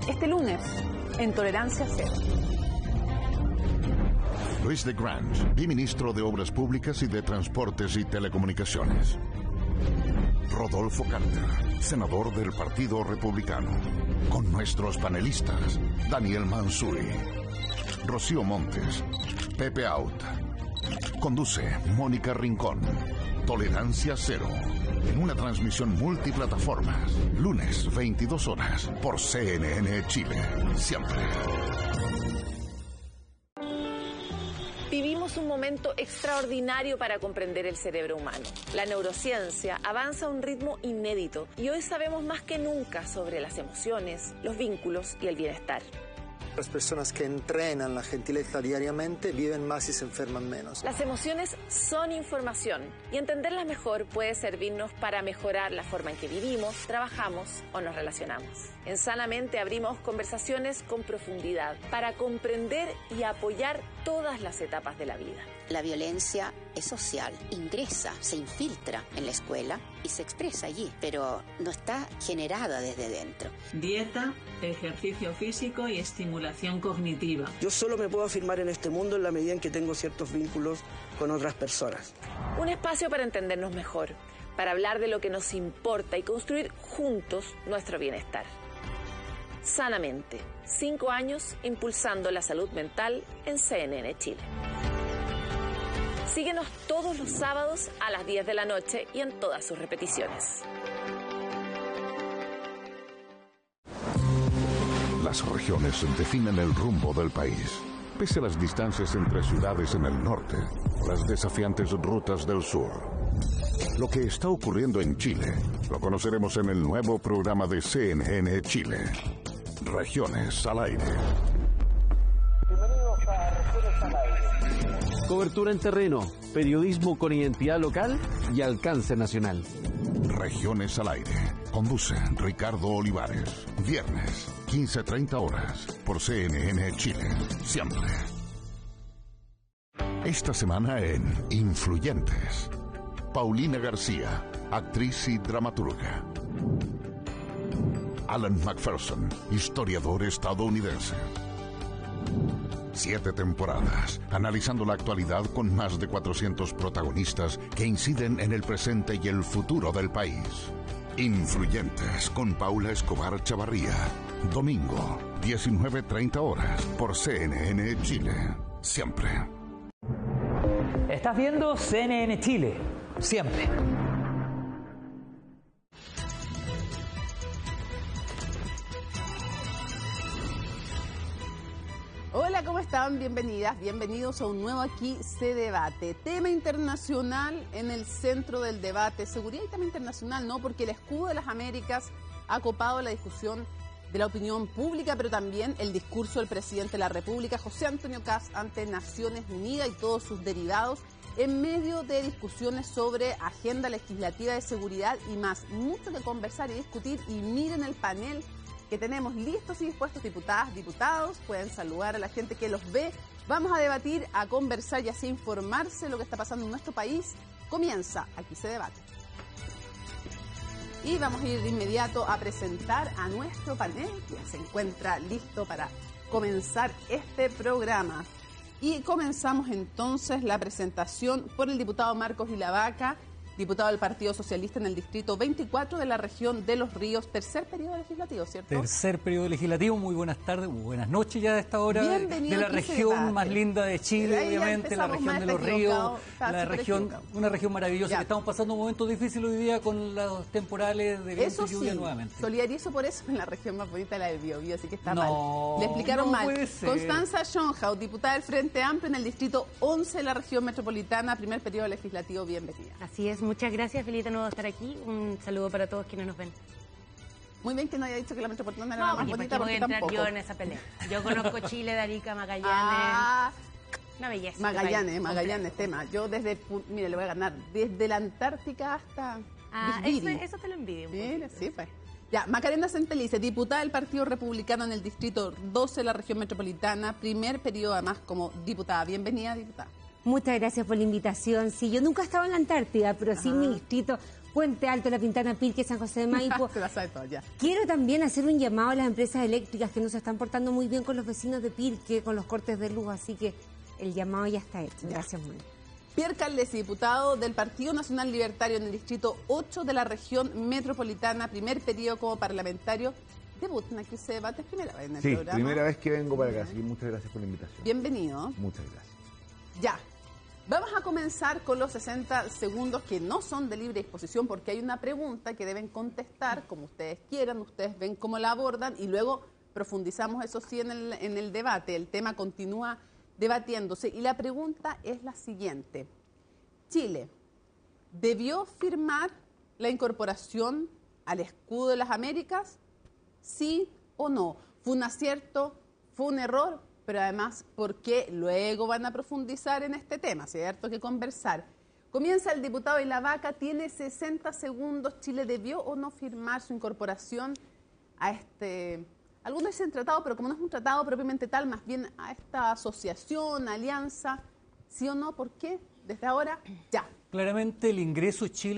Este lunes, en Tolerancia Cero. Luis de Grange, biministro de Obras Públicas y de Transportes y Telecomunicaciones. Rodolfo Carter, senador del Partido Republicano. Con nuestros panelistas, Daniel Manzuri, Rocío Montes, Pepe Out. Conduce Mónica Rincón. Tolerancia Cero. En una transmisión multiplataformas. Lunes, 22 horas, por CNN Chile. Siempre. Vivimos un momento extraordinario para comprender el cerebro humano. La neurociencia avanza a un ritmo inédito y hoy sabemos más que nunca sobre las emociones, los vínculos y el bienestar. Las personas que entrenan la gentileza diariamente viven más y se enferman menos. Las emociones son información y entenderlas mejor puede servirnos para mejorar la forma en que vivimos, trabajamos o nos relacionamos. En Sanamente abrimos conversaciones con profundidad para comprender y apoyar todas las etapas de la vida. La violencia es social, ingresa, se infiltra en la escuela y se expresa allí, pero no está generada desde dentro. Dieta, ejercicio físico y estimulación cognitiva. Yo solo me puedo afirmar en este mundo en la medida en que tengo ciertos vínculos con otras personas. Un espacio para entendernos mejor, para hablar de lo que nos importa y construir juntos nuestro bienestar. Sanamente, 5 años impulsando la salud mental en CNN Chile. Síguenos todos los sábados a las 10 de la noche y en todas sus repeticiones. Las regiones definen el rumbo del país. Pese a las distancias entre ciudades en el norte o las desafiantes rutas del sur. Lo que está ocurriendo en Chile lo conoceremos en el nuevo programa de CNN Chile. Regiones al aire. Bienvenidos a Regiones al aire. Cobertura en terreno, periodismo con identidad local y alcance nacional. Regiones al aire. Conduce Ricardo Olivares. Viernes, 15:30 horas, por CNN Chile. Siempre. Esta semana en Influyentes. Paulina García, actriz y dramaturga. Alan McPherson, historiador estadounidense. 7 temporadas, analizando la actualidad con más de 400 protagonistas que inciden en el presente y el futuro del país. Influyentes con Paula Escobar Chavarría. Domingo, 19:30 horas, por CNN Chile. Siempre. Estás viendo CNN Chile. Siempre. Hola, ¿cómo están? Bienvenidas, bienvenidos a un nuevo Aquí se debate. Tema internacional en el centro del debate. Seguridad y tema internacional, ¿no? Porque el escudo de las Américas ha copado la discusión de la opinión pública, pero también el discurso del presidente de la República, José Antonio Kast, ante Naciones Unidas y todos sus derivados, en medio de discusiones sobre agenda legislativa de seguridad y más. Mucho que conversar y discutir, y miren el panel que tenemos listos y dispuestos, diputadas, diputados, pueden saludar a la gente que los ve. Vamos a debatir, a conversar y así informarse de lo que está pasando en nuestro país. Comienza Aquí se debate. Y vamos a ir de inmediato a presentar a nuestro panel, que ya se encuentra listo para comenzar este programa. Y comenzamos entonces la presentación por el diputado Marcos Vilavaca, diputado del Partido Socialista en el Distrito 24 de la región de Los Ríos. Tercer periodo legislativo, ¿cierto? Tercer periodo legislativo. Muy buenas tardes, muy buenas noches ya a esta hora. Bienvenido de la región más linda de Chile, obviamente, la región de Los Ríos, una región maravillosa, que estamos pasando momentos difíciles hoy día con los temporales de viento y lluvia nuevamente. Solidarizo por eso en la región más bonita, la del Biobío, así que está mal. Le explicaron mal. Constanza Schonhaus, diputada del Frente Amplio en el Distrito 11 de la región metropolitana, primer periodo legislativo, bienvenida. Así es, muchas gracias, feliz de nuevo estar aquí. Un saludo para todos quienes nos ven. Muy bien que no haya dicho que la metropolitana era la más bonita, porque voy a entrar yo en esa pelea. Yo conozco Chile, de Arica, Magallanes. Una belleza. Magallanes, tema. Yo desde, mire, le voy a ganar, desde la Antártica hasta... eso te lo envidio. Mire, sí, pues. Ya, Macarena Centelice, diputada del Partido Republicano en el Distrito 12 de la región metropolitana, primer periodo además como diputada. Bienvenida, diputada. Muchas gracias por la invitación. Sí, yo nunca he estado en la Antártida, pero sí en mi distrito Puente Alto, La Pintana, Pirque, San José de Maipo. Se la sabe todo, ya. Quiero también hacer un llamado a las empresas eléctricas que no se están portando muy bien con los vecinos de Pirque, con los cortes de luz, así que el llamado ya está hecho. Gracias, Mónica. Pierre Caldesi, diputado del Partido Nacional Libertario en el Distrito 8 de la región metropolitana, primer periodo como parlamentario. Debut en Aquí se debate, primera vez en el programa. Sí, primera vez que vengo para acá, así que muchas gracias por la invitación. Bienvenido. Muchas gracias. Ya, vamos a comenzar con los 60 segundos que no son de libre disposición porque hay una pregunta que deben contestar como ustedes quieran, ustedes ven cómo la abordan y luego profundizamos, eso sí, en el debate. El tema continúa debatiéndose y la pregunta es la siguiente. Chile, ¿debió firmar la incorporación al escudo de las Américas? ¿Sí o no? ¿Fue un acierto? ¿Fue un error? Pero además, ¿por qué? Luego van a profundizar en este tema, ¿cierto? Que conversar. Comienza el diputado y la vaca, tiene 60 segundos. ¿Chile debió o no firmar su incorporación a este... Algunos dicen tratado, pero como no es un tratado propiamente tal, más bien a esta asociación, alianza, ¿sí o no? ¿Por qué? Desde ahora, ya. Claramente el ingreso de Chile